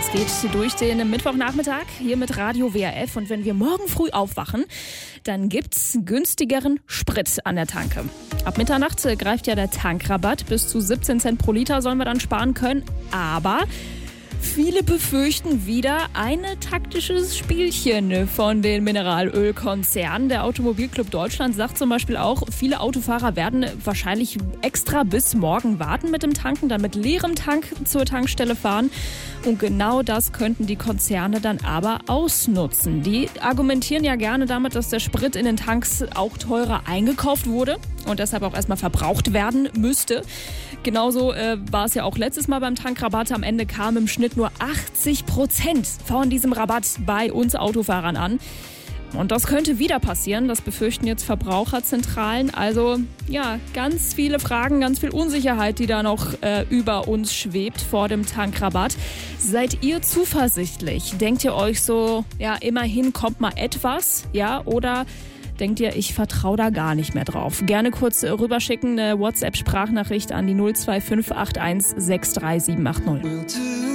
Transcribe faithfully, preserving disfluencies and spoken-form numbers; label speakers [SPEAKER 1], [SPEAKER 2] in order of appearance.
[SPEAKER 1] Es geht durch den Mittwochnachmittag hier mit Radio W R F. Und wenn wir morgen früh aufwachen, dann gibt's günstigeren Sprit an der Tanke. Ab Mitternacht greift ja der Tankrabatt. Bis zu siebzehn Cent pro Liter sollen wir dann sparen können. Aber viele befürchten wieder ein taktisches Spielchen von den Mineralölkonzernen. Der Automobilclub Deutschland sagt zum Beispiel auch, viele Autofahrer werden wahrscheinlich extra bis morgen warten mit dem Tanken, dann mit leerem Tank zur Tankstelle fahren. Und genau das könnten die Konzerne dann aber ausnutzen. Die argumentieren ja gerne damit, dass der Sprit in den Tanks auch teurer eingekauft wurde und deshalb auch erstmal verbraucht werden müsste. Genauso äh, war es ja auch letztes Mal beim Tankrabatt. Am Ende kam im Schnitt nur achtzig Prozent von diesem Rabatt bei uns Autofahrern an. Und das könnte wieder passieren, das befürchten jetzt Verbraucherzentralen. Also ja, ganz viele Fragen, ganz viel Unsicherheit, die da noch äh, über uns schwebt vor dem Tankrabatt. Seid ihr zuversichtlich? Denkt ihr euch so, ja, immerhin kommt mal etwas, ja, oder denkt ihr, ich vertraue da gar nicht mehr drauf? Gerne kurz rüberschicken, eine WhatsApp-Sprachnachricht an die null zwei fünf acht eins sechs drei sieben acht null.